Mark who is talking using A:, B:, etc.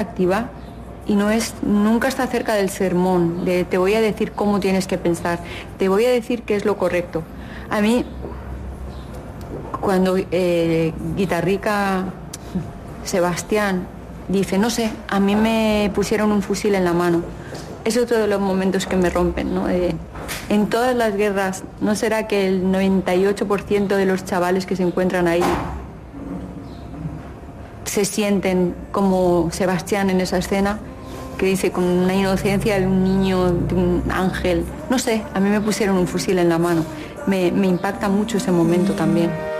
A: activa y nunca está cerca del sermón, de te voy a decir cómo tienes que pensar, te voy a decir qué es lo correcto. A mí, cuando Guitarrica Sebastián dice, no sé, a mí me pusieron un fusil en la mano, es otro de los momentos que me rompen, ¿no? En todas las guerras, ¿no será que el 98% de los chavales que se encuentran ahí se sienten como Sebastián en esa escena, que dice con una inocencia de un niño, de un ángel? No sé, a mí me pusieron un fusil en la mano. Me impacta mucho ese momento también.